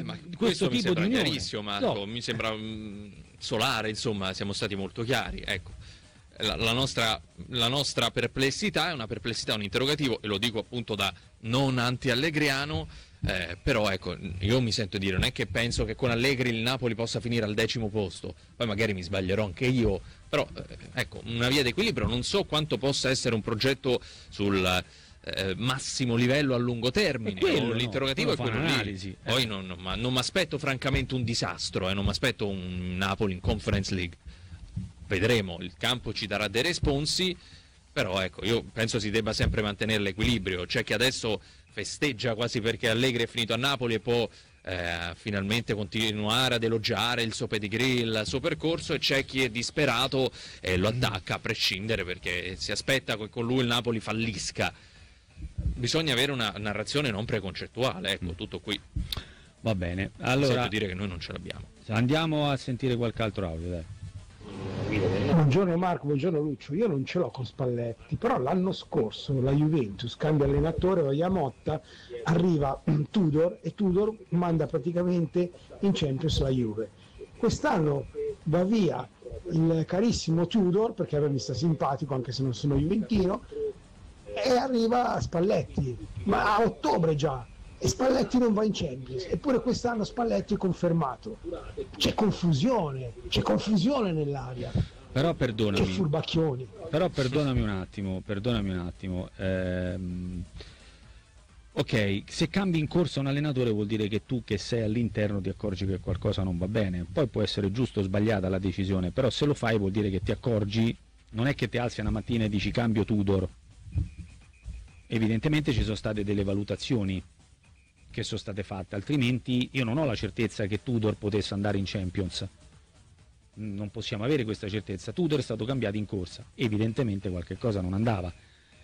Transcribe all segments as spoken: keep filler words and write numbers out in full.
eh, ma questo, questo tipo mi sembra di unione. chiarissimo, Marco, No. mi sembra mh, solare, insomma, siamo stati molto chiari, ecco. La, la, nostra, la nostra perplessità è una perplessità, un interrogativo, e lo dico appunto da non anti-allegriano, eh, però ecco, io mi sento dire, non è che penso che con Allegri il Napoli possa finire al decimo posto, poi magari mi sbaglierò anche io, però eh, ecco, una via d'equilibrio, non so quanto possa essere un progetto sul eh, massimo livello a lungo termine, quello, l'interrogativo no, è quello un'analisi. lì, poi non, non, ma non mi aspetto francamente un disastro, eh, non mi aspetto un Napoli in Conference League. Vedremo, il campo ci darà dei responsi, però ecco, io penso si debba sempre mantenere l'equilibrio. C'è chi adesso festeggia quasi perché Allegri è finito a Napoli e può eh, finalmente continuare ad elogiare il suo pedigree, il suo percorso, e c'è chi è disperato e lo attacca a prescindere perché si aspetta che con lui il Napoli fallisca. Bisogna avere una narrazione non preconcettuale, ecco, tutto qui. Va bene, allora sento dire che noi non ce l'abbiamo. Andiamo a sentire qualche altro audio, dai. Buongiorno Marco, buongiorno Lucio, io non ce l'ho con Spalletti, però l'anno scorso la Juventus cambia allenatore, va a Motta, arriva Tudor e Tudor manda praticamente in Champions la Juve. Quest'anno va via il carissimo Tudor, perché a me mi sta simpatico anche se non sono juventino, e arriva Spalletti, ma a ottobre già, e Spalletti non va in Champions, eppure quest'anno Spalletti è confermato. C'è confusione, c'è confusione nell'aria. Però perdonami. Che furbacchioni. Però perdonami un attimo, perdonami un attimo. Ehm, ok, se cambi in corsa un allenatore vuol dire che tu che sei all'interno ti accorgi che qualcosa non va bene. Poi può essere giusto o sbagliata la decisione, però se lo fai vuol dire che ti accorgi, non è che ti alzi una mattina e dici cambio Tudor. Evidentemente ci sono state delle valutazioni che sono state fatte, altrimenti io non ho la certezza che Tudor potesse andare in Champions, non possiamo avere questa certezza. Tudor è stato cambiato in corsa, evidentemente qualche cosa non andava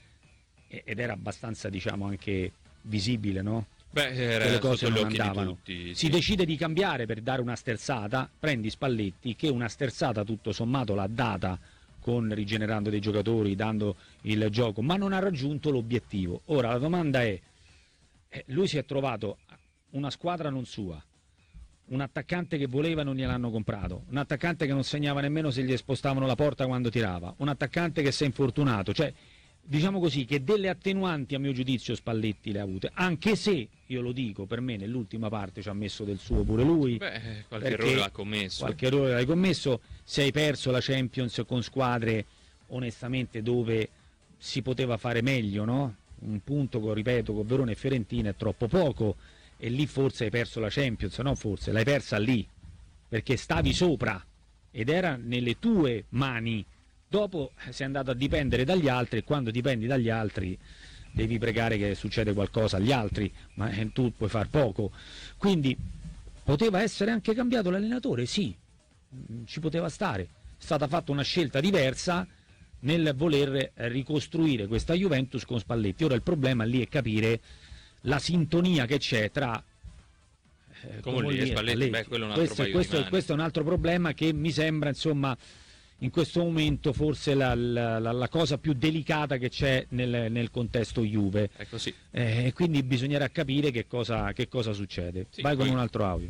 ed era abbastanza, diciamo, anche visibile, no? Beh, era che le cose sotto gli non occhi andavano. di tutti, Si sì. decide di cambiare per dare una sterzata, prendi Spalletti che una sterzata tutto sommato l'ha data con rigenerando dei giocatori, dando il gioco, ma non ha raggiunto l'obiettivo. Ora la domanda è, eh, lui si è trovato una squadra non sua, un attaccante che voleva e non gliel'hanno comprato, un attaccante che non segnava nemmeno se gli spostavano la porta quando tirava, un attaccante che si è infortunato, cioè diciamo così che delle attenuanti a mio giudizio Spalletti le ha avute, anche se, io lo dico, per me nell'ultima parte ci ha messo del suo pure lui. Beh, qualche errore l'ha commesso. Qualche errore l'hai commesso, se hai perso la Champions con squadre onestamente dove si poteva fare meglio, no? Un punto, con, ripeto, con Verona e Fiorentina è troppo poco, e lì forse hai perso la Champions, no forse, l'hai persa lì, perché stavi sopra ed era nelle tue mani. Dopo sei andato a dipendere dagli altri, e quando dipendi dagli altri devi pregare che succede qualcosa agli altri, ma tu puoi far poco. Quindi poteva essere anche cambiato l'allenatore, sì, ci poteva stare. È stata fatta una scelta diversa nel voler ricostruire questa Juventus con Spalletti. Ora il problema lì è capire la sintonia che c'è tra eh, Comolli e Spalletti. Beh, quello è un altro questo, paio questo, di mani. questo è un altro problema che mi sembra, insomma, in questo momento forse la, la, la, la cosa più delicata che c'è nel, nel contesto Juve. È così. E eh, quindi bisognerà capire che cosa, che cosa succede. Sì, Vai poi... con un altro audio.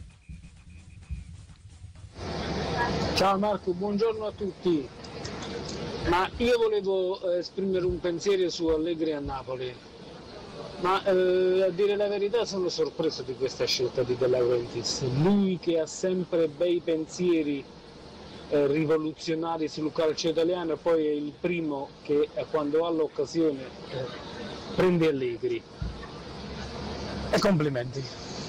Ciao Marco, buongiorno a tutti. Ma io volevo eh, esprimere un pensiero su Allegri a Napoli. Ma eh, a dire la verità sono sorpreso di questa scelta di De Laurentiis. Lui che ha sempre bei pensieri eh, rivoluzionari sul calcio italiano, e poi è il primo che eh, quando ha l'occasione eh, prende Allegri. E complimenti.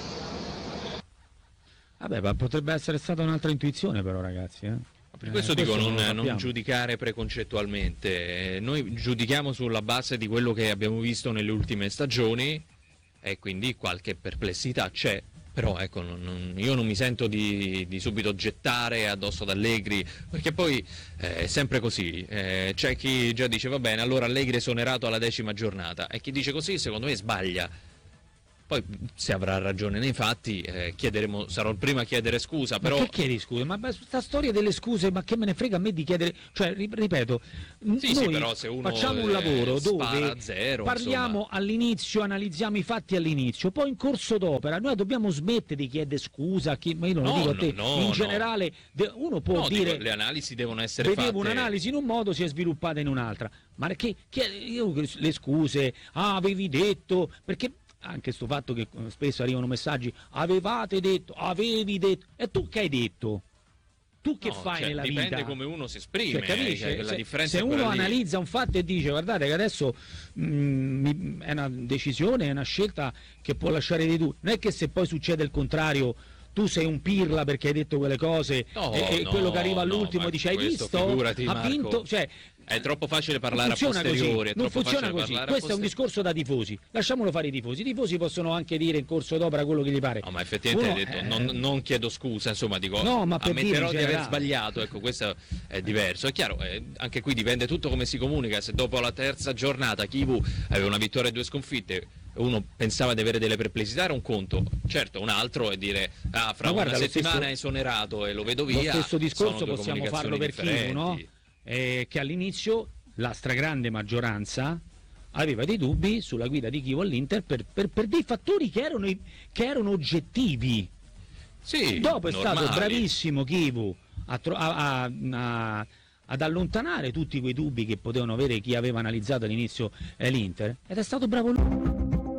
Vabbè, ma potrebbe essere stata un'altra intuizione però, ragazzi, eh? Per questo eh, dico questo non, non non giudicare preconcettualmente, eh, noi giudichiamo sulla base di quello che abbiamo visto nelle ultime stagioni e quindi qualche perplessità c'è, però ecco, non, non, io non mi sento di, di subito gettare addosso ad Allegri, perché poi eh, è sempre così, eh, c'è chi già dice va bene, allora Allegri è esonerato alla decima giornata, e chi dice così secondo me sbaglia. Poi se avrà ragione nei fatti eh, chiederemo, sarò il primo a chiedere scusa, però... Ma che chiedi scusa? Ma questa storia delle scuse, ma che me ne frega a me di chiedere, cioè ripeto, sì, noi sì, però se uno facciamo un lavoro dove a zero, parliamo insomma. all'inizio, analizziamo i fatti all'inizio, poi in corso d'opera noi dobbiamo smettere di chiedere scusa a chi, ma io non no, lo dico a te, no, no, in no. generale uno può no, dire dico, le analisi devono essere vedevo fatte. un'analisi in un modo, si è sviluppata in un'altra, ma che, che io le scuse, ah, avevi detto, perché anche sto fatto che spesso arrivano messaggi, avevate detto, avevi detto, e tu che hai detto? Tu che No, fai cioè, nella dipende vita? come uno si esprime, Cioè, capisci? eh, la se, differenza se è quella uno lì. analizza un fatto e dice guardate che adesso mm, mi- è una decisione, è una scelta che può lasciare dei dubbi, non è che se poi succede il contrario tu sei un pirla perché hai detto quelle cose No, e, e no, quello che arriva no, all'ultimo ma dice hai questo, visto? figurati, Ha Marco. vinto? Cioè, È troppo facile non parlare a funziona così, posteriori, è non troppo funziona facile così. parlare a Questo è un posteriori. discorso da tifosi. Lasciamolo fare i tifosi. I tifosi possono anche dire in corso d'opera quello che gli pare. No, ma effettivamente Uno, hai detto, eh, non, non chiedo scusa, insomma, dico, No, ma per dire ammetterò in di aver generale. sbagliato, ecco, questo è diverso. È chiaro, eh, anche qui dipende tutto come si comunica, se dopo la terza giornata Kivu aveva una vittoria e due sconfitte, uno pensava di avere delle perplessità, era un conto, certo un altro è dire, ah, fra Ma guarda, una lo settimana stesso- è esonerato e lo vedo Lo via. stesso discorso sono due possiamo farlo comunicazioni per Kivu, differenti. no? Eh, che all'inizio la stragrande maggioranza aveva dei dubbi sulla guida di Kivu all'Inter per, per- per dei fattori che erano, che erano oggettivi. Sì, Dopo è normali. stato bravissimo Kivu a tro- a- a- a- ad allontanare tutti quei dubbi che potevano avere chi aveva analizzato all'inizio eh, l'Inter, ed è stato bravo lui.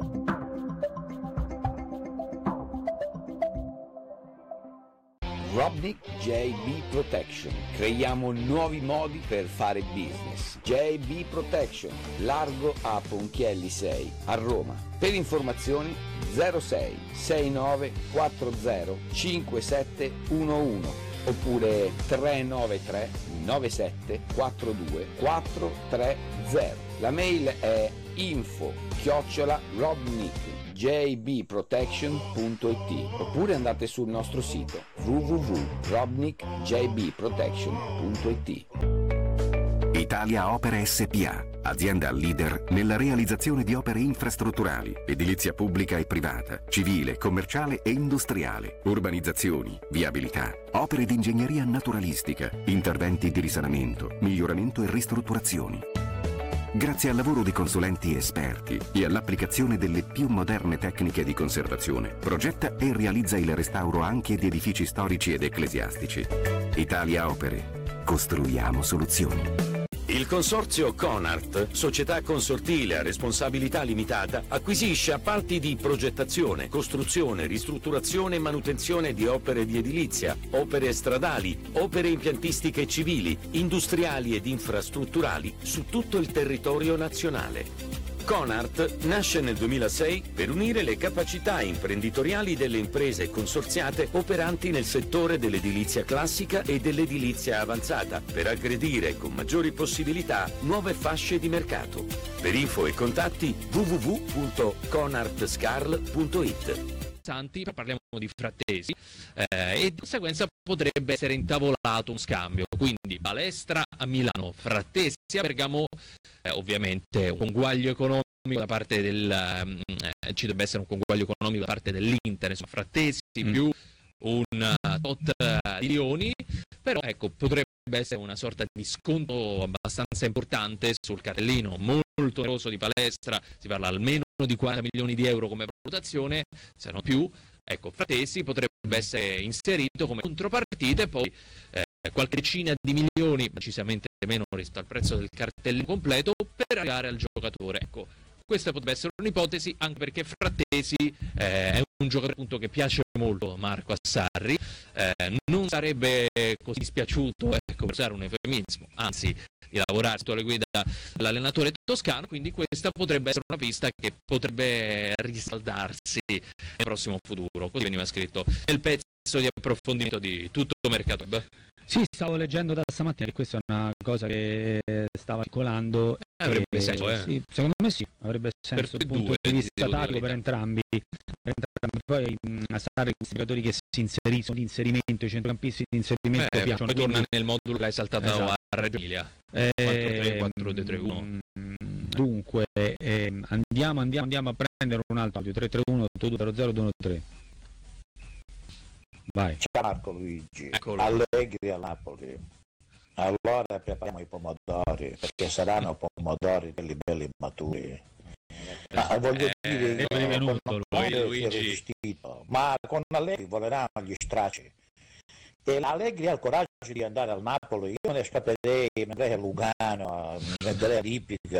Robnik J B Protection. Creiamo nuovi modi per fare business. J B Protection, largo a Ponchielli sei, a Roma. Per informazioni zero sei sei nove quattro zero cinque sette uno uno oppure tre nove tre nove sette quattro due quattro tre zero. La mail è info chiocciola robnik j b protection punto i t oppure andate sul nostro sito w w w punto robnik j b protection punto i t. Italia Opere S P A, azienda leader nella realizzazione di opere infrastrutturali, edilizia pubblica e privata, civile, commerciale e industriale, urbanizzazioni, viabilità, opere di ingegneria naturalistica, interventi di risanamento, miglioramento e ristrutturazioni. Grazie al lavoro di consulenti esperti e all'applicazione delle più moderne tecniche di conservazione, progetta e realizza il restauro anche di edifici storici ed ecclesiastici. Italia Opere. Costruiamo soluzioni. Il consorzio Conart, società consortile a responsabilità limitata, acquisisce appalti di progettazione, costruzione, ristrutturazione e manutenzione di opere di edilizia, opere stradali, opere impiantistiche civili, industriali ed infrastrutturali su tutto il territorio nazionale. Conart nasce nel duemilasei per unire le capacità imprenditoriali delle imprese consorziate operanti nel settore dell'edilizia classica e dell'edilizia avanzata, per aggredire con maggiori possibilità nuove fasce di mercato. Per info e contatti w w w punto conart scarl punto i t. Santi, parliamo di Frattesi eh, e di conseguenza potrebbe essere intavolato un scambio, quindi Balestra a Milano, Frattesi a Bergamo, eh, ovviamente un conguaglio economico da parte del eh, ci dovrebbe essere un conguaglio economico da parte dell'Inter, insomma Frattesi Mm. più un uh, tot uh, di Lioni, però ecco potrebbe essere una sorta di sconto abbastanza importante sul cartellino molto oneroso di Palestra, si parla almeno di quaranta milioni di euro come valutazione, se non più. Ecco, Frattesi potrebbe essere inserito come contropartita e poi eh, qualche decina di milioni, decisamente meno rispetto al prezzo del cartellino completo, per arrivare al giocatore. Ecco, questa potrebbe essere un'ipotesi, anche perché Frattesi eh, è un giocatore appunto che piace molto Marco a Sarri, eh, non sarebbe così dispiaciuto, ecco, per usare un eufemismo, anzi di lavorare sotto le guida dell'allenatore toscano, quindi questa potrebbe essere una pista che potrebbe risaldarsi nel prossimo futuro, così veniva scritto nel pezzo di approfondimento di Tutto Mercato Web. Sì, stavo leggendo da stamattina che questa è una cosa che stava circolando. Avrebbe e- senso, eh? sì, secondo me sì, avrebbe senso tutti dal e punto due, di vista devo dire tattico la per entrambi. Per entrambi. Poi mh, a Sarri questi giocatori che si inseriscono di inserimento, i centrocampisti di inserimento Eh, piacciono. poi torna quindi, nel modulo che l'hai saltato Esatto. a Reggio Emilia. eh, quattro tre quattro due tre uno. mh, Dunque, eh, andiamo, andiamo, andiamo a prendere un altro audio, tre tre uno otto due zero zero due uno tre. Vai. Ciao Marco Luigi, Eccolo. Allegri a Napoli. Allora prepariamo i pomodori, perché saranno pomodori belli belli maturi. Ma voglio Eh, dire, è io venuto con lui, Conte Luigi. si è resistito, ma con Allegri voleranno gli stracci. E Allegri ha il coraggio di andare al Napoli, io ne scapperei, mi andrei a Lugano, mi andrei a Lippica,